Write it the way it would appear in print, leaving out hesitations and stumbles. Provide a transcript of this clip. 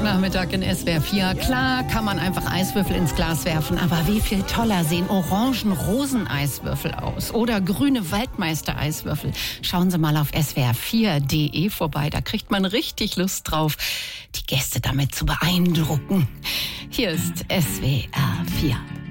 Samstagnachmittag in SWR 4. Klar kann man einfach Eiswürfel ins Glas werfen, aber wie viel toller sehen Orangen-Rosen-Eiswürfel aus oder grüne Waldmeister-Eiswürfel. Schauen Sie mal auf swr4.de vorbei, da kriegt man richtig Lust drauf, die Gäste damit zu beeindrucken. Hier ist SWR 4.